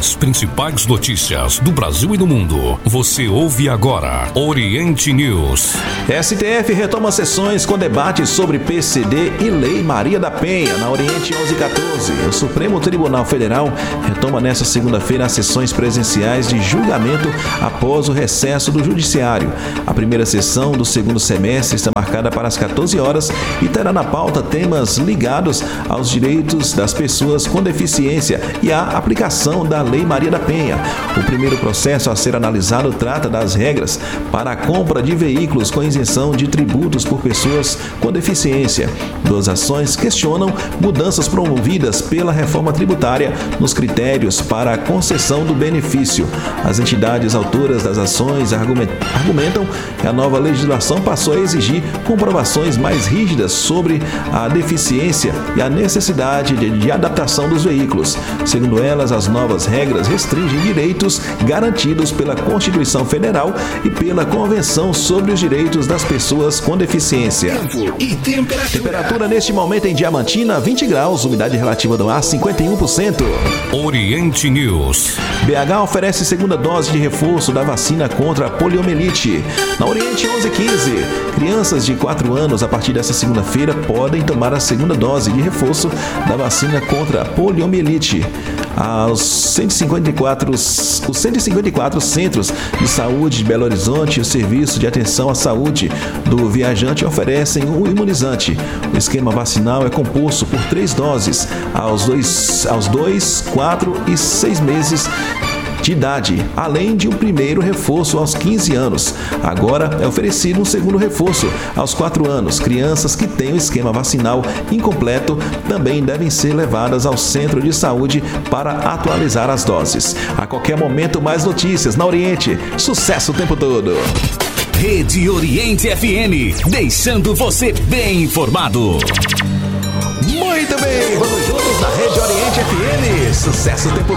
As principais notícias do Brasil e do mundo. Você ouve agora Oriente News. STF retoma sessões com debates sobre PCD e Lei Maria da Penha na Oriente 1114. O Supremo Tribunal Federal retoma nesta segunda-feira as sessões presenciais de julgamento após o recesso do Judiciário. A primeira sessão do segundo semestre está marcada para as 14 horas e terá na pauta temas ligados aos direitos das pessoas com deficiência e à aplicação da Lei Maria da Penha. O primeiro processo a ser analisado trata das regras para a compra de veículos com isenção de tributos por pessoas com deficiência. Duas ações questionam mudanças promovidas pela reforma tributária nos critérios para a concessão do benefício. As entidades autoras das ações argumentam que a nova legislação passou a exigir comprovações mais rígidas sobre a deficiência e a necessidade de adaptação dos veículos. Segundo elas, as novas regras restringem direitos garantidos pela Constituição Federal e pela Convenção sobre os Direitos das Pessoas com Deficiência. Tempo e Temperatura neste momento em Diamantina, 20 graus, umidade relativa do ar, 51%. Oriente News. BH oferece segunda dose de reforço da vacina contra a poliomielite. Na Oriente 1115, crianças de 4 anos a partir desta segunda-feira podem tomar a segunda dose de reforço da vacina contra a poliomielite. Os 154 centros de saúde de Belo Horizonte e o Serviço de Atenção à Saúde do Viajante oferecem o imunizante. O esquema vacinal é composto por 3 doses aos 2, 4 e 6 meses de idade, além de um primeiro reforço aos 15 anos. Agora é oferecido um segundo reforço aos 4 anos. Crianças que têm o esquema vacinal incompleto também devem ser levadas ao centro de saúde para atualizar as doses. A qualquer momento, mais notícias na Oriente. Sucesso o tempo todo! Rede Oriente FM, deixando você bem informado. Muito bem, vamos juntos na Rede Oriente FM. Sucesso o tempo